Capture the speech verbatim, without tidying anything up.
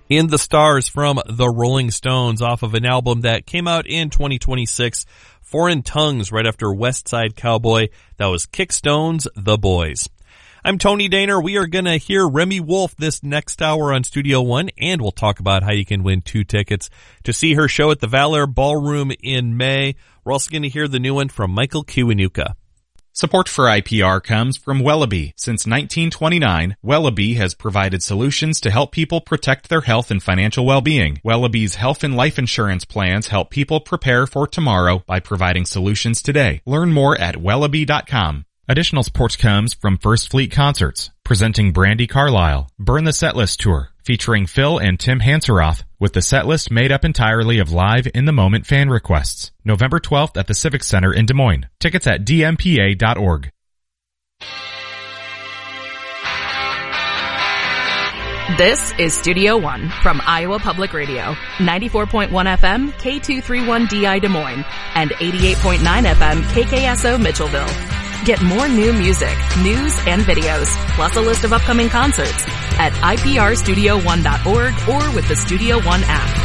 In the Stars from the Rolling Stones off of an album that came out in twenty twenty-six, Foreign Tongues, right after West Side Cowboy. That was Kickstone's The Boys. I'm Tony Daner. We are going to hear Remi Wolf this next hour on Studio One, and we'll talk about how you can win two tickets to see her show at the Valor Ballroom in May. We're also going to hear the new one from Michael Kiwanuka. Support for I P R comes from Wellaby. Since nineteen twenty-nine, Wellaby has provided solutions to help people protect their health and financial well-being. Wellaby's health and life insurance plans help people prepare for tomorrow by providing solutions today. Learn more at wellaby dot com. Additional support comes from First Fleet Concerts, presenting Brandi Carlile, Burn the Setlist Tour, featuring Phil and Tim Hanseroth, with the setlist made up entirely of live in-the-moment fan requests. November twelfth at the Civic Center in Des Moines. Tickets at d m p a dot org. This is Studio One from Iowa Public Radio, ninety-four point one F M, K two thirty-one D I Des Moines, and eighty-eight point nine F M, K K S O Mitchellville. Get more new music, news, and videos, plus a list of upcoming concerts at I P R studio one dot org or with the Studio One app.